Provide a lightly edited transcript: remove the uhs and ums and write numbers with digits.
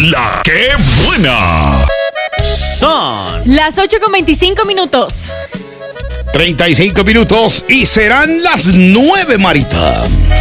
La que buena. Son las 8:25. 35 minutos y serán las 9, Marita.